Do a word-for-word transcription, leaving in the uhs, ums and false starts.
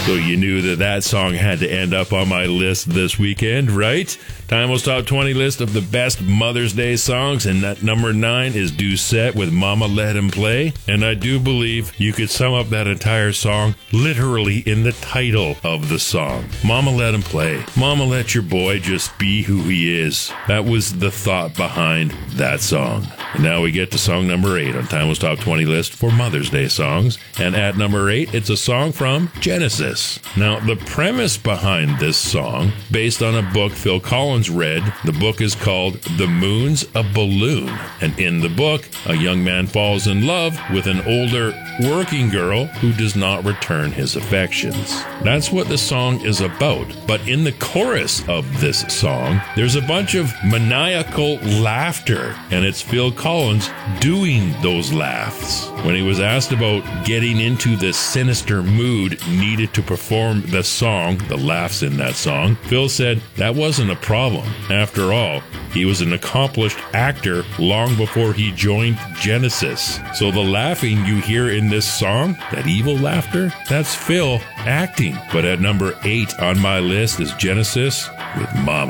So you knew that that song had to end up on my list this weekend, right? Time Will's Top twenty list of the best Mother's Day songs, and at number nine is Doucette with Mama Let Him Play. And I do believe you could sum up that entire song literally in the title of the song. Mama Let Him Play. Mama, let your boy just be who he is. That was the thought behind that song. And now we get to song number eight on Time Will's Top twenty list for Mother's Day songs. And at number eight, it's a song from Genesis. Now, the premise behind this song, based on a book Phil Collins read, the book is called The Moon's a Balloon. And in the book, a young man falls in love with an older working girl who does not return his affections. That's what the song is about. But in the chorus of this song, there's a bunch of maniacal laughter, and it's Phil Collins doing those laughs. When he was asked about getting into the sinister mood needed to perform the song, the laughs in that song, Phil said that wasn't a problem. After all, he was an accomplished actor long before he joined Genesis. So the laughing you hear in this song, that evil laughter, that's Phil acting. But at number eight on my list is Genesis with Mama.